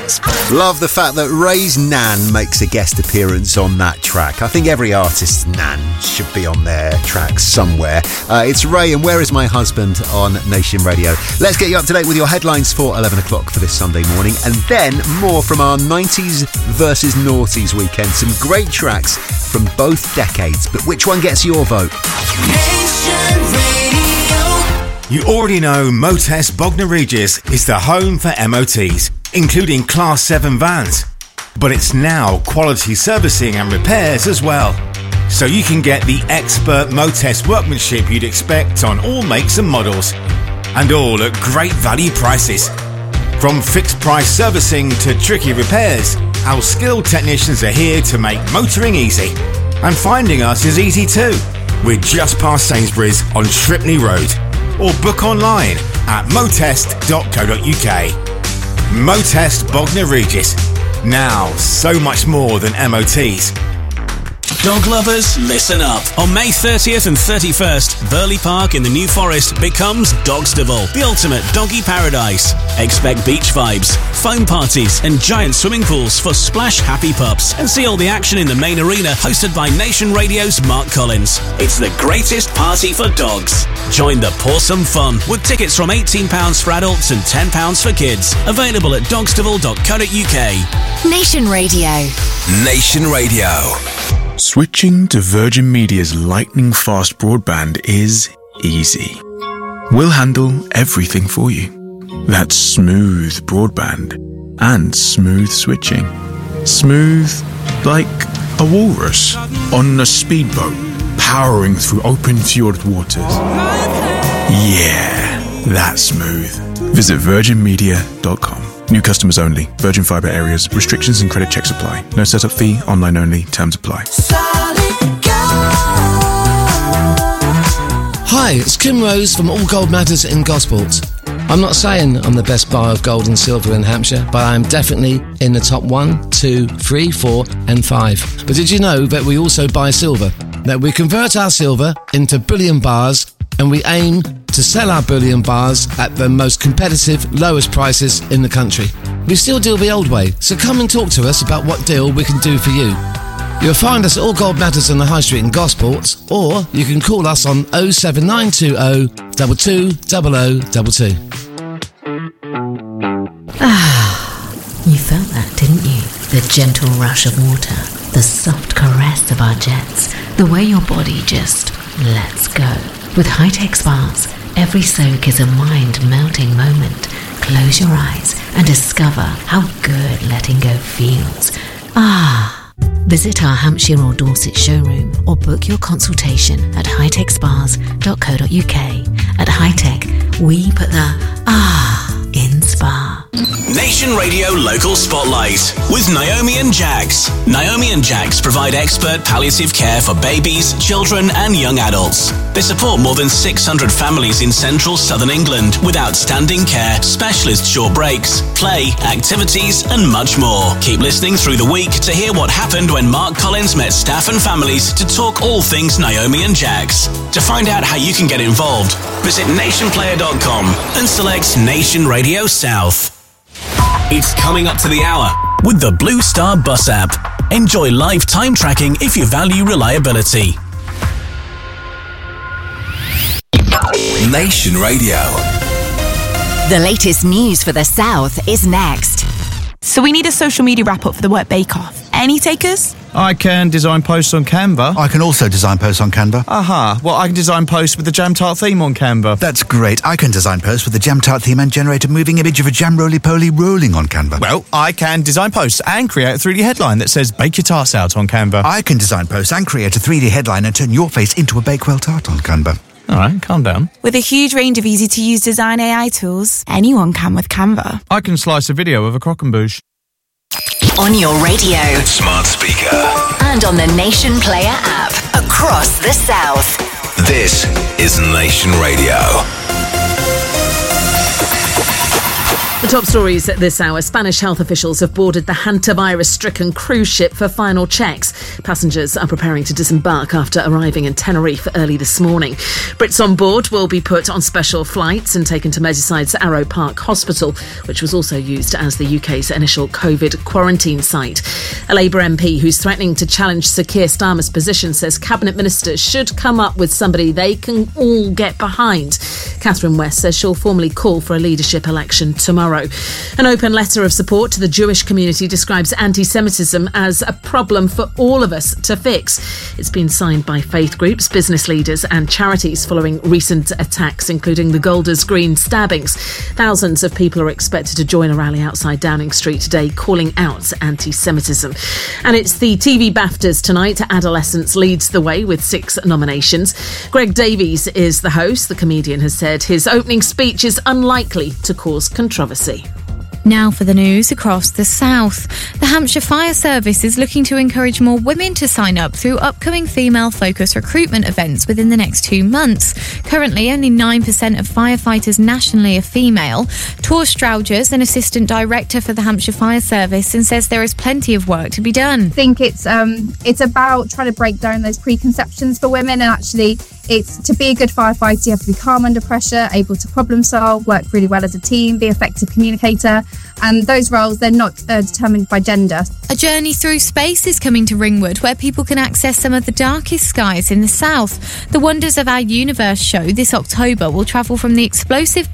Love the fact that Ray's nan makes a guest appearance on that track. I think every artist's nan should be on their track somewhere. It's Ray and Where Is My Husband on Nation Radio. Let's get you up to date with your headlines for 11 o'clock for this Sunday morning, and then more from our 90s versus noughties weekend. Some great tracks from both decades, but which one gets your vote? Nation Radio. You already know Motest Bognor Regis is the home for MOTs, including Class 7 vans. But it's now quality servicing and repairs as well. So you can get the expert Motest workmanship you'd expect on all makes and models. And all at great value prices. From fixed price servicing to tricky repairs, our skilled technicians are here to make motoring easy. And finding us is easy too. We're just past Sainsbury's on Shripney Road. Or book online at motest.co.uk. Motest Bognor Regis. Now, so much more than MOTs. Dog lovers, listen up. On May 30th and 31st, Burley Park in the New Forest becomes Dogstaval, the ultimate doggy paradise. Expect beach vibes, foam parties and giant swimming pools for splash happy pups. And see all the action in the main arena hosted by Nation Radio's Mark Collins. It's the greatest party for dogs. Join the Pawsome fun with tickets from £18 for adults and £10 for kids. Available at dogstaval.co.uk. Nation Radio. Nation Radio. Switching to Virgin Media's lightning-fast broadband is easy. We'll handle everything for you. That's smooth broadband and smooth switching. Smooth like a walrus on a speedboat powering through open fjord waters. Yeah, that's smooth. Visit virginmedia.com. New customers only. Virgin Fibre areas. Restrictions and credit checks apply. No setup fee. Online only. Terms apply. Hi, it's Kim Rose from All Gold Matters in Gosports. I'm not saying I'm the best buyer of gold and silver in Hampshire, but I'm definitely in the top 1, 2, 3, 4 and 5. But did you know that we also buy silver? That we convert our silver into bullion bars, and we aim to sell our bullion bars at the most competitive, lowest prices in the country. We still deal the old way, so come and talk to us about what deal we can do for you. You'll find us at All Gold Matters on the High Street in Gosports, or you can call us on 07920 220022. You felt that, didn't you? The gentle rush of water, the soft caress of our jets, the way your body just lets go. With high-tech spas, every soak is a mind-melting moment. Close your eyes and discover how good letting go feels. Visit our Hampshire or Dorset showroom or book your consultation at hightechspas.co.uk. At Hightech, we put the in spa. Nation Radio Local Spotlight with Naomi and Jax. Naomi and Jax provide expert palliative care for babies, children and young adults. They support more than 600 families in central southern England with outstanding care, specialist short breaks, play, activities and much more. Keep listening through the week to hear what happened when Mark Collins met staff and families to talk all things Naomi and Jax. To find out how you can get involved, visit nationplayer.com and select Nation Radio South. It's coming up to the hour with the Blue Star Bus app. Enjoy live time tracking if you value reliability. Nation Radio. The latest news for the South is next. So we need a social media wrap-up for the Work Bake-Off. Any takers? I can design posts on Canva. I can also design posts on Canva. Aha, well, I can design posts with the Jam Tart theme on Canva. That's great. I can design posts with the Jam Tart theme and generate a moving image of a jam roly-poly rolling on Canva. Well, I can design posts and create a 3D headline that says "Bake your tarts out" on Canva. I can design posts and create a 3D headline and turn your face into a Bakewell tart on Canva. All right, calm down. With a huge range of easy-to-use design AI tools, anyone can with Canva. I can slice a video of a croquembouche. On your radio, Smart speaker. and on the Nation Player app across the South. This is Nation Radio. The top stories at this hour. Spanish health officials have boarded the hantavirus-stricken cruise ship for final checks. Passengers are preparing to disembark after arriving in Tenerife early this morning. Brits on board will be put on special flights and taken to Merseyside's Arrow Park Hospital, which was also used as the UK's initial COVID quarantine site. A Labour MP who's threatening to challenge Sir Keir Starmer's position says Cabinet Ministers should come up with somebody they can all get behind. Catherine West says she'll formally call for a leadership election tomorrow. An open letter of support to the Jewish community describes anti-Semitism as a problem for all of us to fix. It's been signed by faith groups, business leaders and charities following recent attacks, including the Golders Green stabbings. Thousands of people are expected to join a rally outside Downing Street today calling out anti-Semitism. And it's the TV BAFTAs tonight. Adolescence leads the way with 6 nominations. Greg Davies is the host. The comedian has said his opening speech is unlikely to cause controversy. Now for the news across the south. The Hampshire Fire Service is looking to encourage more women to sign up through upcoming female-focused recruitment events within the next 2 months. Currently, only 9% of firefighters nationally are female. Tor Straugers, an assistant director for the Hampshire Fire Service, and says there is plenty of work to be done. I think it's about trying to break down those preconceptions for women, and actually it's to be a good firefighter, you have to be calm under pressure, able to problem solve, work really well as a team, be an effective communicator. And those roles, they're not determined by gender. A journey through space is coming to Ringwood, where people can access some of the darkest skies in the south. The Wonders of Our Universe show this October will travel from the explosive